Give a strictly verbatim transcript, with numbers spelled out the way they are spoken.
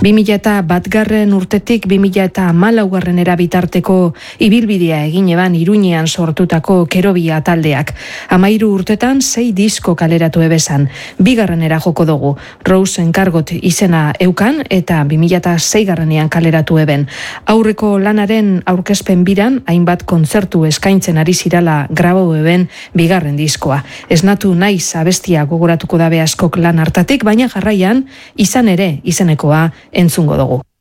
bi mila batgarren urtetik bi mila hamalaugarren era bitarteko ibilbidea egin eban Iruñean sortutako Kerobia taldeak. Hamairu urtetan sei disko kaleratu ebezan. Bigarrenera joko dugu. Rose Enkargot izena eukan eta bi mila seigarrenean kaleratu eben. Aurreko lanaren aurkezpen biran, hainbat kontzertu eskaintzen ari zirala grabau eben bigarren diskoa. Esnatu naiz abestia gogoratuko dabe askok lan hartatik, baina jarraian izan ere izenekoa entzungo dugu.